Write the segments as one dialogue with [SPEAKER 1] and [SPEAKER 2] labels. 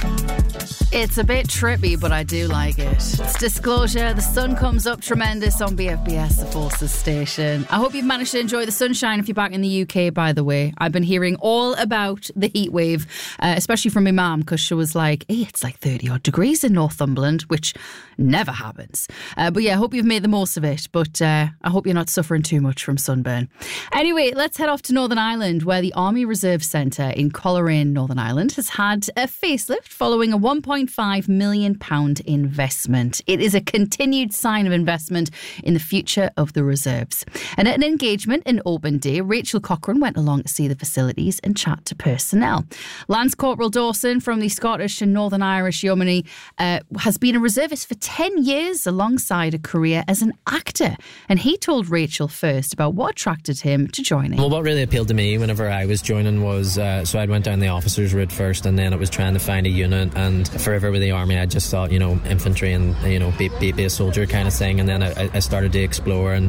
[SPEAKER 1] It's a bit trippy, but I do like it. It's Disclosure. The sun comes up tremendous on BFBS, the Forces station. I hope you've managed to enjoy the sunshine if you're back in the UK, by the way. I've been hearing all about the heat wave, especially from my mum, because she was like, hey, it's like 30 odd degrees in Northumberland, which never happens. But yeah, I hope you've made the most of it, but I hope you're not suffering too much from sunburn. Anyway, let's head off to Northern Ireland, where the Army Reserve Centre in Coleraine, Northern Ireland, has had a facelift following a £1.5 million investment. It is a continued sign of investment in the future of the reserves. And at an engagement in Open Day, Rachel Cochrane went along to see the facilities and chat to personnel. Lance Corporal Dawson from the Scottish and Northern Irish Yeomanry has been a reservist for 10 years alongside a career as an actor. And he told Rachel first about what attracted him to joining.
[SPEAKER 2] Well, what really appealed to me whenever I was joining was, so I went down the officers route first, and then it was trying to find a unit, and forever with the army I just thought, infantry and, be a soldier kind of thing. And then I started to explore, and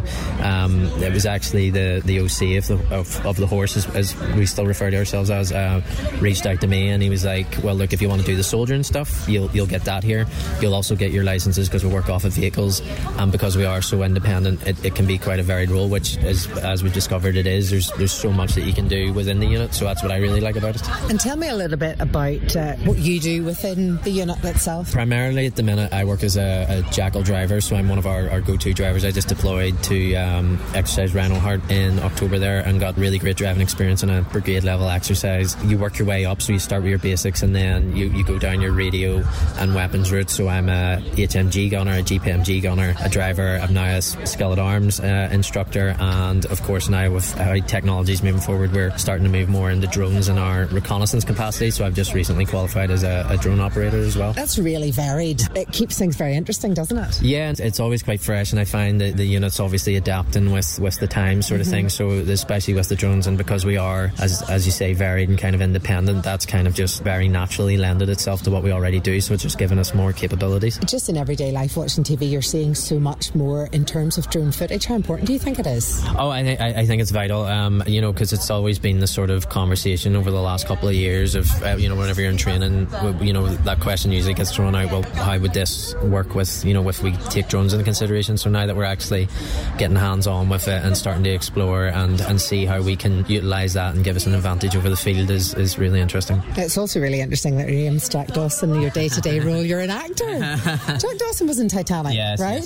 [SPEAKER 2] it was actually the OC of the horse, as we still refer to ourselves as, reached out to me, and he was like, well, look, if you want to do the soldier and stuff, you'll get that here. You'll also get your licenses, because we work off of vehicles, and because we are so independent, it can be quite a varied role, which is, as we've discovered, it is. There's so much that you can do within the unit, so that's what I really like about it.
[SPEAKER 3] And tell me a little bit about what you do within the unit itself.
[SPEAKER 2] Primarily at the minute I work as a jackal driver, so I'm one of our go-to drivers. I just deployed to exercise Rhino Heart in October there, and got really great driving experience in a brigade level exercise. You work your way up, so you start with your basics, and then you go down your radio and weapons route. So I'm a HMG gunner, a GPMG gunner, a driver. I'm now a skill at arms instructor, and of course now with how technology's moving forward, we're starting to move more into drones in our reconnaissance capacity, so I've just recently qualified as a drone operator as well.
[SPEAKER 3] That's really varied. It keeps things very interesting, doesn't it?
[SPEAKER 2] Yeah, it's always quite fresh, and I find that the unit's obviously adapting with the time sort of thing, so especially with the drones, and because we are, as you say, varied and kind of independent, that's kind of just very naturally lended itself to what we already do, so it's just given us more capabilities.
[SPEAKER 3] Just in everyday life, watching TV, you're seeing so much more in terms of drone footage. How important do you think it is?
[SPEAKER 2] Oh, I think it's vital, because it's always been the sort of conversation over the last couple of years of, whenever you're in training, that question usually gets thrown out, well, how would this work with, if we take drones into consideration? So now that we're actually getting hands-on with it and starting to explore and see how we can utilise that and give us an advantage over the field is really interesting.
[SPEAKER 3] It's also really interesting that your name's Jack Dawson, your day-to-day role, you're an actor. Jack Dawson was in Titanic,
[SPEAKER 2] yes,
[SPEAKER 3] right?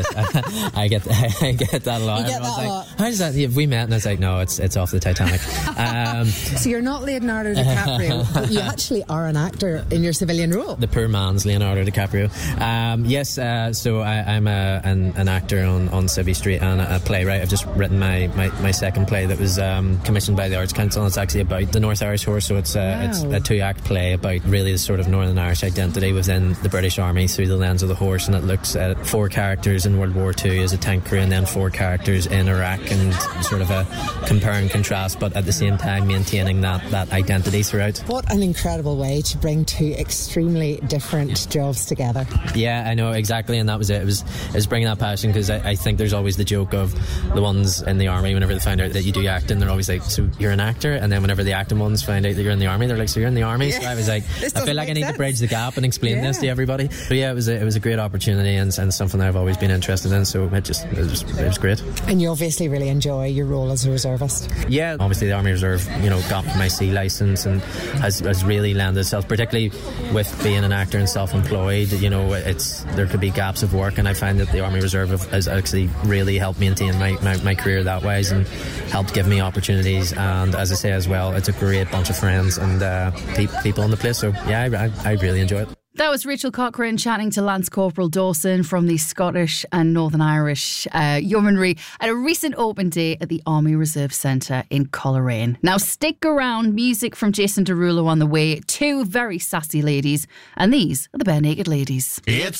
[SPEAKER 2] Yes. I get that a lot.
[SPEAKER 3] You get that a lot.
[SPEAKER 2] How does that, have we met? And I was like, no, it's off the Titanic.
[SPEAKER 3] So you're not Leonardo DiCaprio, but you actually are an actor in your civilian role.
[SPEAKER 2] The poor man's Leonardo DiCaprio. Yes, so I'm an actor on Civvy Street and a playwright. I've just written my second play that was commissioned by the Arts Council. It's actually about the North Irish Horse, so it's a 2-act play about really the sort of Northern Irish identity within the British Army through the lens of the horse, and it looks at 4 characters in World War II as a tank crew, and then 4 characters in Iraq, and sort of a compare and contrast, but at the same time maintaining that identity throughout.
[SPEAKER 3] What an incredible way to bring 2 extremely different jobs together.
[SPEAKER 2] Yeah, I know, exactly, and that was it. It was bringing that passion, because I think there's always the joke of the ones in the army, whenever they find out that you do acting, they're always like, so you're an actor? And then whenever the acting ones find out that you're in the army, they're like, so you're in the army? Yeah. So I was like, I feel like I need to bridge the gap and explain this to everybody. But yeah, it was a great opportunity, and something that I've always been interested in, so it was great.
[SPEAKER 3] And you obviously really enjoy your role as a reservist.
[SPEAKER 2] Yeah, obviously the Army Reserve, got my C licence and has really landed itself, particularly with being an actor and self-employed. There could be gaps of work, and I find that the Army Reserve has actually really helped maintain my career that way, and helped give me opportunities. And as I say as well, it's a great bunch of friends and people in the place, so yeah, I really enjoy it.
[SPEAKER 1] That was Rachel Cochrane chatting to Lance Corporal Dawson from the Scottish and Northern Irish Yeomanry at a recent open day at the Army Reserve Centre in Coleraine. Now stick around, music from Jason Derulo on the way, 2 very sassy ladies, and these are the Bare Naked Ladies.